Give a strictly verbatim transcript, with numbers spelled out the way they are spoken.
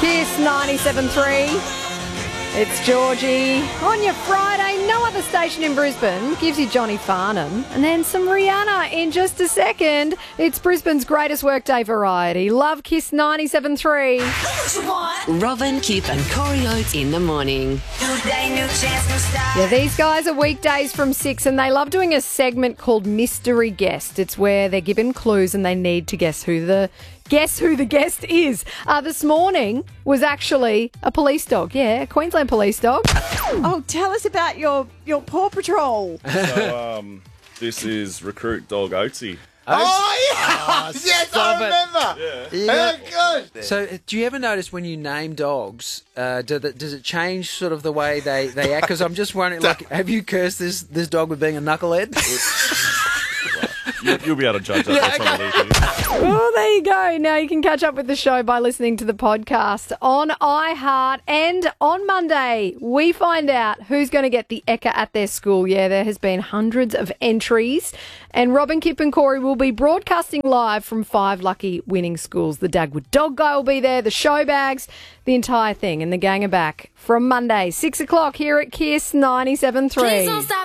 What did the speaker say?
Kiss ninety-seven three. It's Georgie. On your Friday, no other station in Brisbane gives you Johnny Farnham. And then some Rihanna in just a second. It's Brisbane's greatest workday variety. Love Kiss ninety-seven three. Robin, Kip and Corey Oates in the morning. Yeah, these guys are weekdays from six and they love doing a segment called Mystery Guest. It's where they're given clues and they need to guess who the guess who the guest is. Uh, this morning was actually a police dog. Yeah, a Queensland police dog. Oh, tell us about your, your Paw Patrol. So, um, this is recruit dog Oatsy. Oh, yes! yes, stop I remember. Yeah. Oh, good. So, uh, do you ever notice when you name dogs, uh, do the, does it change sort of the way they, they act? Because I'm just wondering, like, have you cursed this, this dog with being a knucklehead? You'll, you'll be able to judge that. That's what I leave you. Oh, there you go. Now you can catch up with the show by listening to the podcast on iHeart. And on Monday, we find out who's going to get the Ekka at their school. Yeah, there has been hundreds of entries. And Robin, Kip and Corey will be broadcasting live from five lucky winning schools. The Dagwood Dog Guy will be there, the show bags, the entire thing. And the gang are back from Monday, six o'clock here at Kiss ninety-seven three.